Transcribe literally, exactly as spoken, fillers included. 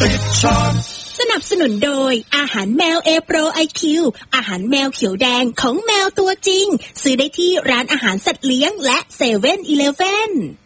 ติดชาร์จสนับสนุนโดยอาหารแมวเอโปรไอคิวอาหารแมวเขียวแดงของแมวตัวจริงซื้อได้ที่ร้านอาหารสัตว์เลี้ยงและเซเว่นอีเลฟเว่น